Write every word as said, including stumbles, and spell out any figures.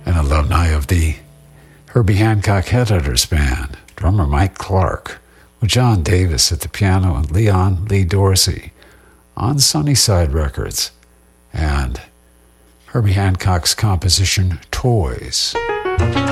an alumni of the Herbie Hancock Head Hunters Band, drummer Mike Clark, with John Davis at the piano and Leon Lee Dorsey on Sunnyside Records, and Herbie Hancock's composition Toys.